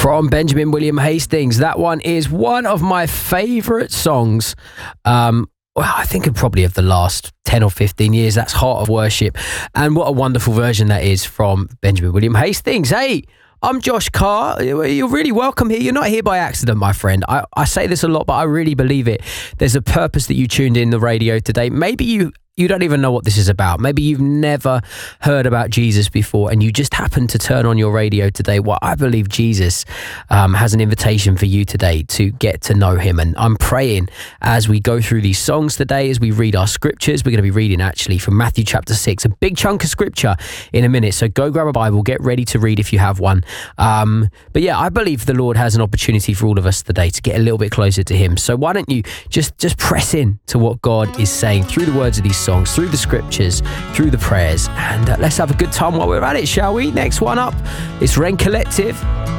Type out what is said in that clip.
from Benjamin William Hastings. That one is one of my favourite songs. I think probably of the last 10 or 15 years. That's Heart of Worship. And what a wonderful version that is from Benjamin William Hastings. Hey, I'm Josh Carr. You're really welcome here. You're not here by accident, my friend. I say this a lot, but I really believe it. There's a purpose that you tuned in the radio today. Maybe you don't even know what this is about. Maybe you've never heard about Jesus before and you just happen to turn on your radio today. Well, I believe Jesus has an invitation for you today to get to know him. And I'm praying as we go through these songs today, as we read our scriptures, we're going to be reading actually from Matthew chapter 6, a big chunk of scripture in a minute. So go grab a Bible, get ready to read if you have one. But yeah, I believe the Lord has an opportunity for all of us today to get a little bit closer to him. So why don't you just press in to what God is saying through the words of these songs, through the scriptures, through the prayers, and let's have a good time while we're at it, shall we? Next one up, it's Ren Collective.